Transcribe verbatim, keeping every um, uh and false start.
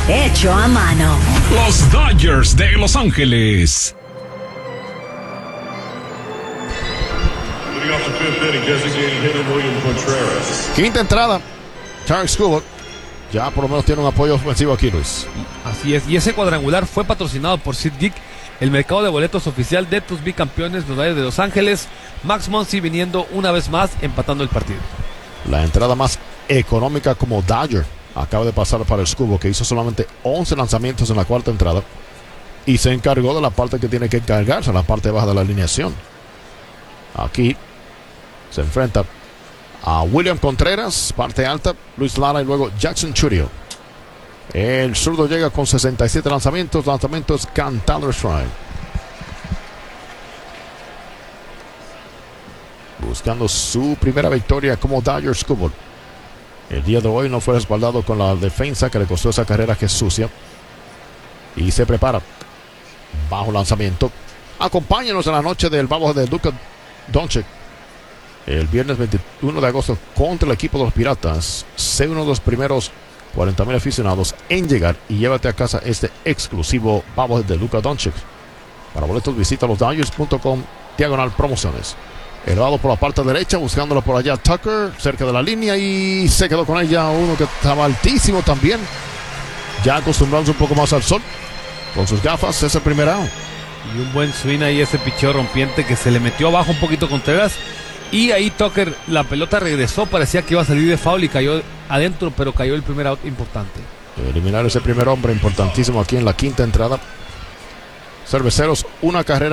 hecho a mano. Los Dodgers de Los Ángeles. Quinta entrada. Tarik Skubal ya por lo menos tiene un apoyo ofensivo aquí, Luis. Así es, y ese cuadrangular fue patrocinado por SeatGeek, el mercado de boletos oficial de tus bicampeones, los Dodgers de Los Ángeles. Max Muncy viniendo una vez más, empatando el partido. La entrada más económica como Dodger acaba de pasar para el Skubal, que hizo solamente once lanzamientos en la cuarta entrada y se encargó de la parte que tiene que encargarse, la parte baja de la alineación. Aquí se enfrenta a William Contreras, parte alta, Luis Lara y luego Jackson Chourio. El zurdo llega con sesenta y siete lanzamientos, lanzamientos cantado strike. Buscando su primera victoria como Dodger Skubal. El día de hoy no fue respaldado con la defensa que le costó esa carrera que es sucia. Y se prepara. Bajo lanzamiento. Acompáñenos en la noche del babo de Luka Doncic. El viernes veintiuno de agosto contra el equipo de los Piratas. Sé uno de los primeros cuarenta mil aficionados en llegar y llévate a casa este exclusivo babo de Luka Doncic. Para boletos visita los Dodgers punto com diagonal promociones. Elevado por la parte derecha, buscándolo por allá Tucker, cerca de la línea, y se quedó con ella uno que estaba altísimo también. Ya acostumbrándose un poco más al sol. Con sus gafas, es el primer out. Y un buen swing ahí, ese picheo rompiente que se le metió abajo un poquito Contreras. Y ahí Tucker, la pelota regresó, parecía que iba a salir de foul y cayó adentro, pero cayó el primer out importante. Eliminar ese primer hombre importantísimo aquí en la quinta entrada. Cerveceros, una carrera